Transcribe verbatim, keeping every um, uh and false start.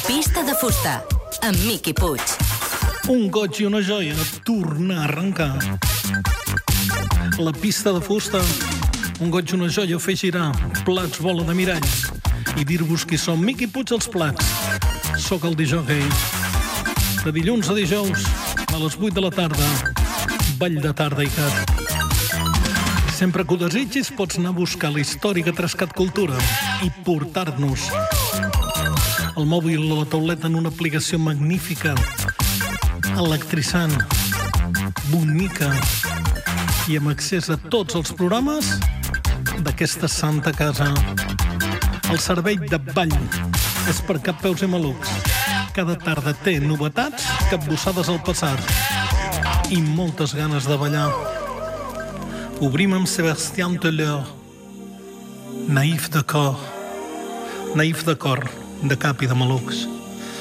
Pista de fusta, amb Miqui Puig. Un goig i una joia tornar a arrencar. La pista de fusta, un goig i una joia fer girar plats bola de miralls i dir-vos qui som. Miqui Puig als plats. Soc el disjockey. De dilluns a dijous, a les vuit de la tarda, ball de tarda i cat. Sempre que ho desitgis pots anar a buscar la història que ha trascat cultura i portar-nos el mòbil o la tauleta en una aplicació magnífica, electritzant, bonica i amb accés a tots els programes d'aquesta santa casa. El servei de ball és per cap peus i malucs. Cada tarda té novetats, capbussades al passat i moltes ganes de ballar. Obrim amb Sébastien Tellier, Naïf de cor, naïf de cor, de cap i de malucs.